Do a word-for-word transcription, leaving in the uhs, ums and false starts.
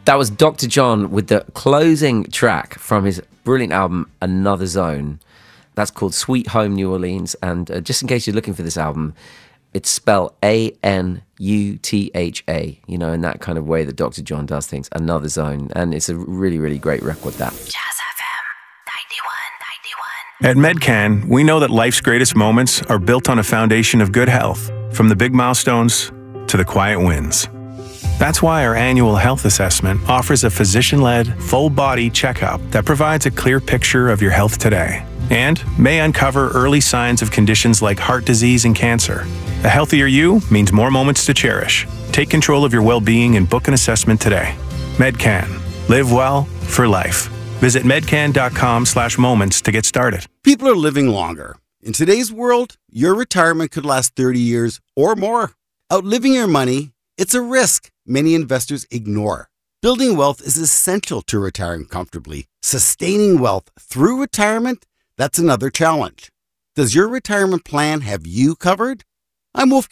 That was Doctor John with the closing track from his brilliant album, Another Zone. That's called Sweet Home New Orleans. And uh, just in case you're looking for this album, it's spelled A N U T H A, you know, in that kind of way that Doctor John does things. Another Zone. And it's a really, really great record, that. Jazz F M ninety-one, ninety-one. At Medcan, we know that life's greatest moments are built on a foundation of good health, from the big milestones to the quiet wins. That's why our annual health assessment offers a physician-led, full-body checkup that provides a clear picture of your health today and may uncover early signs of conditions like heart disease and cancer. A healthier you means more moments to cherish. Take control of your well-being and book an assessment today. Medcan. Live well for life. Visit medcan.com slash moments to get started. People are living longer. In today's world, your retirement could last thirty years or more. Outliving your money, it's a risk many investors ignore. Building wealth is essential to retiring comfortably. Sustaining wealth through retirement, that's another challenge. Does your retirement plan have you covered? I'm Wolf